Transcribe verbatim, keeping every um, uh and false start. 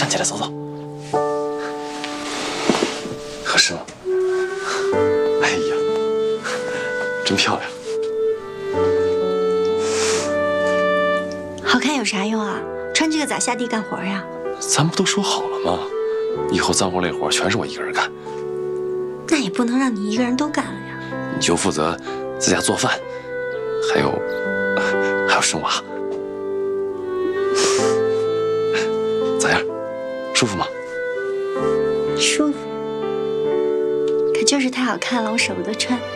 站起来走走，合适吗？哎呀，真漂亮。 好看有啥用啊？穿这个咋下地干活呀？ 咱不都说好了吗？以后脏活累活全是我一个人干。 那也不能让你一个人都干了呀。 你就负责在家做饭，还有还有生娃。咋样？舒服吗？ 舒服。可就是太好看了，我舍不得穿。